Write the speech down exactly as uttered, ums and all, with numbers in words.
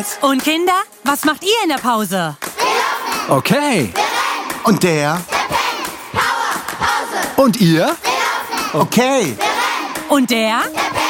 aus. Und Kinder, was macht ihr in der Pause? Okay. Und der? Und ihr? Okay. Und der?